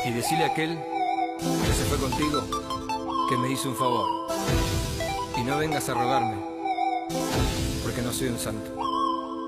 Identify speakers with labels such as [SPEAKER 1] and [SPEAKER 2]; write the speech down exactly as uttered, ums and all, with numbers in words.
[SPEAKER 1] Y decile a aquel que se fue contigo que me hizo un favor. Y no vengas a rogarme, porque no soy un santo.